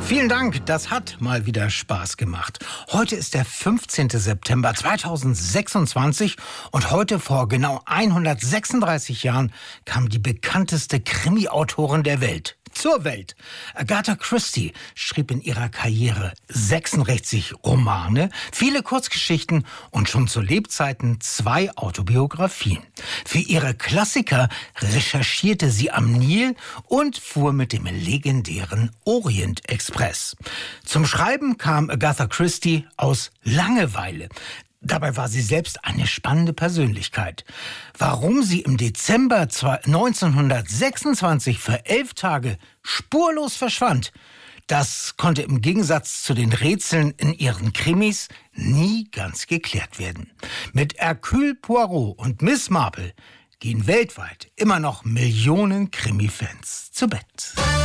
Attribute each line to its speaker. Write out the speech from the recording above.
Speaker 1: Vielen Dank, das hat mal wieder Spaß gemacht. Heute ist der 15. September 2026 und heute vor genau 136 Jahren kam die bekannteste Krimi-Autorin der Welt zur Welt. Agatha Christie schrieb in ihrer Karriere 66 Romane, viele Kurzgeschichten und schon zu Lebzeiten 2 Autobiografien. Für ihre Klassiker recherchierte sie am Nil und fuhr mit dem legendären Orient Express. Zum Schreiben kam Agatha Christie aus Langeweile. Dabei war sie selbst eine spannende Persönlichkeit. Warum sie im Dezember 1926 für 11 Tage spurlos verschwand, das konnte im Gegensatz zu den Rätseln in ihren Krimis nie ganz geklärt werden. Mit Hercule Poirot und Miss Marple gehen weltweit immer noch Millionen Krimi-Fans zu Bett.